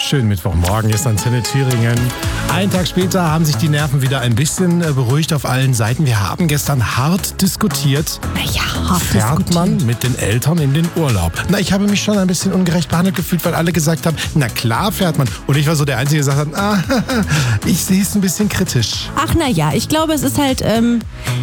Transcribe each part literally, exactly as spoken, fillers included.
Schönen Mittwochmorgen, hier ist Antenne Thüringen. Einen Tag später haben sich die Nerven wieder ein bisschen beruhigt auf allen Seiten. Wir haben gestern hart diskutiert. Naja, hart Fährt diskutiert. man mit den Eltern in den Urlaub? Na, ich habe mich schon ein bisschen ungerecht behandelt gefühlt, weil alle gesagt haben, na klar fährt man. Und ich war so der Einzige, der gesagt hat, ah, ich sehe es ein bisschen kritisch. Ach na ja, ich glaube, es ist halt, ähm,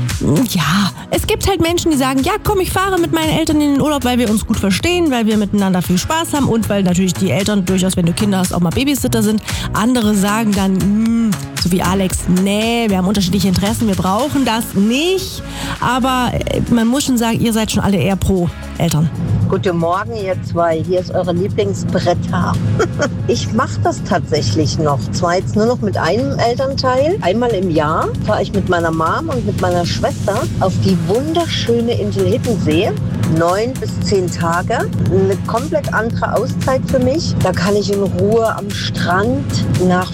ja, es gibt halt Menschen, die sagen, ja komm, ich fahre mit meinen Eltern in den Urlaub, weil wir uns gut verstehen, weil wir miteinander viel Spaß haben und weil natürlich die Eltern durchaus, wenn du Kinder hast, auch mal Babysitter sind. Andere sagen dann, mh, so wie Alex, nee, wir haben unterschiedliche Interessen, wir brauchen das nicht. Aber äh, man muss schon sagen, ihr seid schon alle eher pro Eltern. Guten Morgen, ihr zwei. Hier ist eure Lieblingsbretter. Ich mache das tatsächlich noch. Zwar jetzt nur noch mit einem Elternteil. Einmal im Jahr fahre ich mit meiner Mom und mit meiner Schwester auf die wunderschöne Insel Hiddensee. Neun bis zehn Tage. Eine komplett andere Auszeit für mich. Da kann ich in Ruhe am Strand nach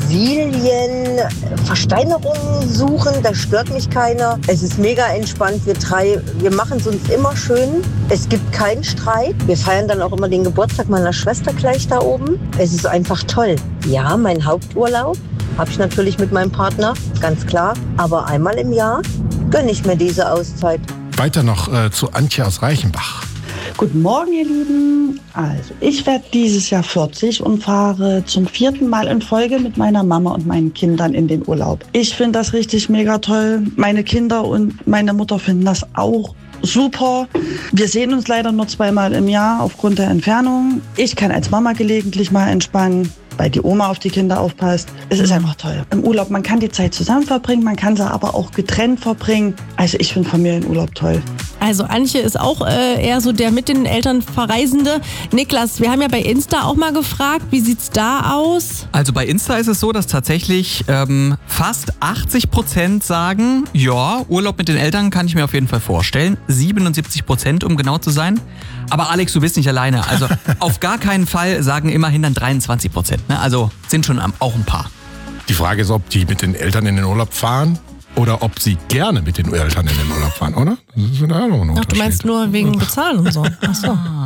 Fossilien, Versteinerungen suchen. Da stört mich keiner. Es ist mega entspannt. Wir drei, wir machen es uns immer schön. Es gibt keinen Streit. Wir feiern dann auch immer den Geburtstag meiner Schwester gleich da oben. Es ist einfach toll. Ja, mein Haupturlaub habe ich natürlich mit meinem Partner, ganz klar. Aber einmal im Jahr gönne ich mir diese Auszeit. Weiter noch äh, zu Antje aus Reichenbach. Guten Morgen, ihr Lieben. Also, ich werde dieses Jahr vierzig und fahre zum vierten Mal in Folge mit meiner Mama und meinen Kindern in den Urlaub. Ich finde das richtig mega toll. Meine Kinder und meine Mutter finden das auch super. Wir sehen uns leider nur zweimal im Jahr aufgrund der Entfernung. Ich kann als Mama gelegentlich mal entspannen, weil die Oma auf die Kinder aufpasst. Es ist einfach toll. Im Urlaub, man kann die Zeit zusammen verbringen, man kann sie aber auch getrennt verbringen. Also ich finde Familienurlaub toll. Also Antje ist auch äh, eher so der mit den Eltern Verreisende. Niklas, wir haben ja bei Insta auch mal gefragt, wie sieht's da aus? Also bei Insta ist es so, dass tatsächlich ähm, fast achtzig Prozent sagen, ja, Urlaub mit den Eltern kann ich mir auf jeden Fall vorstellen. siebenundsiebzig Prozent, um genau zu sein. Aber Alex, du bist nicht alleine. Also auf gar keinen Fall sagen immerhin dann dreiundzwanzig Prozent. Ne? Also sind schon auch ein paar. Die Frage ist, ob die mit den Eltern in den Urlaub fahren oder ob sie gerne mit den Eltern in den Urlaub fahren, oder? Das ist ja auch noch ein Ach, Unterschied. du meinst nur wegen Bezahlen und so. Ach so.